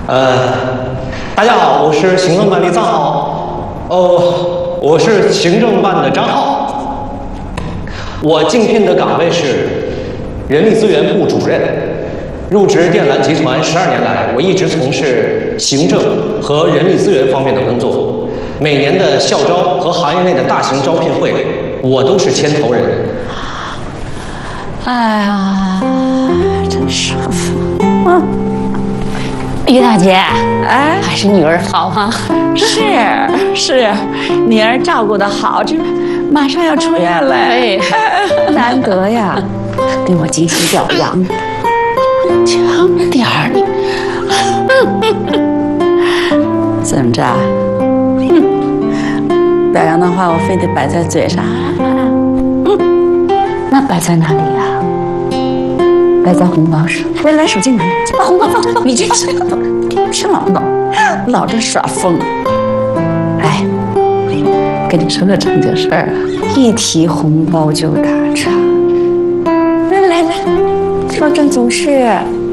大家好，我是行政办的藏灏。我是行政办的张浩。我竞聘的岗位是人力资源部主任。入职电缆集团12年来，我一直从事行政和人力资源方面的工作。每年的校招和行业内的大型招聘会，我都是牵头人。 哎呀，真舒服。于大姐，哎，还是女儿好啊。 是，女儿照顾得好，这马上要出院了， 哎，难得呀，给我精心表扬。 强点儿你，怎么着？表扬的话，我非得摆在嘴上。 那摆在哪里呀？摆在红包上。来，手进来，把红包放。 你这是老这耍疯。哎，跟你说个正经事儿啊， 一提红包就打岔。来，说正经事。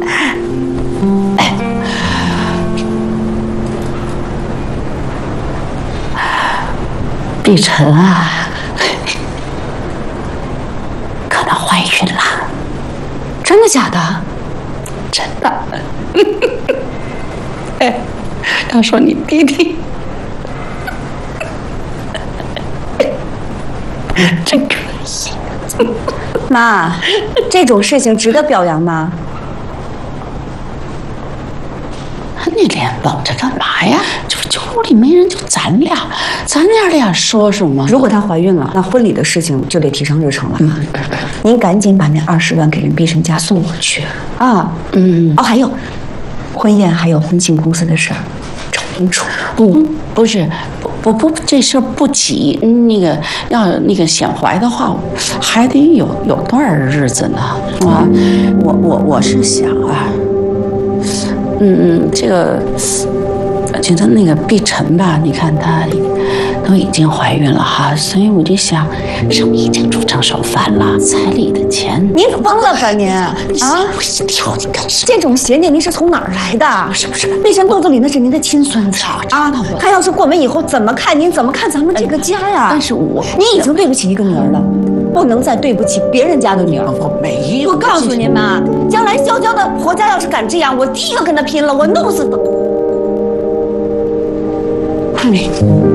碧晨啊，可能怀孕了。 真的假的？ 真的。哎，要说你弟弟，真可以。 妈，这种事情值得表扬吗？ 你脸绷着干嘛呀？就屋里没人，就咱俩说说嘛。 如果她怀孕了，那婚礼的事情就得提上日程了。您赶紧把那20万给人碧晨家送过去啊。还有，婚宴还有婚庆公司的事儿，找清楚。 不是，这事儿不急。那个显怀的话，还得有段日子呢。啊，我是想啊。这个，觉得那个碧晨吧，你看她都已经怀孕了哈，所以我就想，什么已经煮成熟饭了，彩礼的钱， 您疯了吧您？啊！ 我一跳，你干什么？ 这种邪念您是从哪儿来的？ 不是， 碧晨肚子里那是您的亲孙子啊！他要是过门以后怎么看您？怎么看咱们这个家呀？ 但是你已经对不起一个女儿了，不能再对不起别人家的女儿。 我没有。 我告诉您妈，将来潇潇的婆家要是敢这样，我第一个跟他拼了，我弄死他。